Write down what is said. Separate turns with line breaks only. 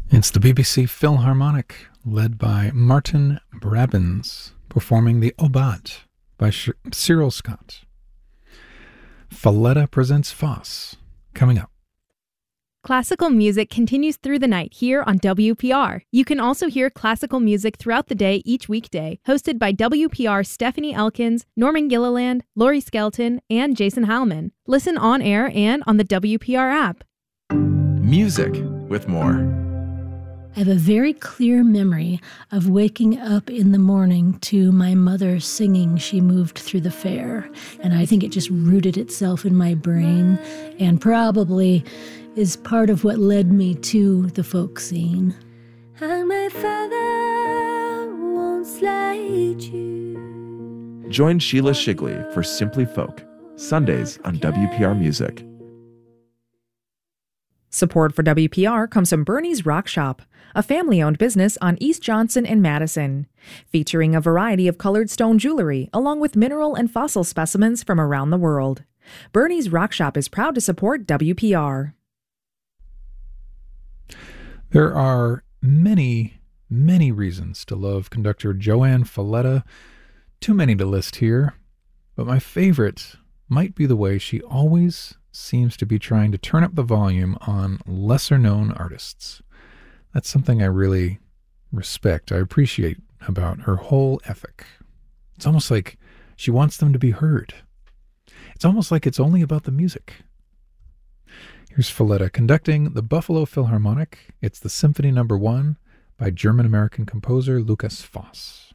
It's the BBC Philharmonic, led by Martin Brabbins, performing the Obat by Cyril Scott. Falletta presents Foss, coming up.
Classical music continues through the night here on WPR. You can also hear classical music throughout the day each weekday, hosted by WPR Stephanie Elkins, Norman Gilliland, Laurie Skelton, and Jason Heilman. Listen on air and on the WPR app.
Music with more.
I have a very clear memory of waking up in the morning to my mother singing She Moved Through the Fair. And I think it just rooted itself in my brain and probably is part of what led me to the folk scene.
And my father won't slide you.
Join Sheila Shigley for Simply Folk, Sundays on WPR Music.
Support for WPR comes from Bernie's Rock Shop, a family-owned business on East Johnson and Madison, featuring a variety of colored stone jewelry along with mineral and fossil specimens from around the world. Bernie's Rock Shop is proud to support WPR.
There are many, many reasons to love conductor Joanne Falletta. Too many to list here, but my favorite might be the way she always seems to be trying to turn up the volume on lesser-known artists. That's something I really respect, I appreciate about her whole ethic. It's almost like she wants them to be heard. It's almost like it's only about the music. Here's Falletta conducting the Buffalo Philharmonic. It's the Symphony No. 1 by German-American composer Lukas Foss.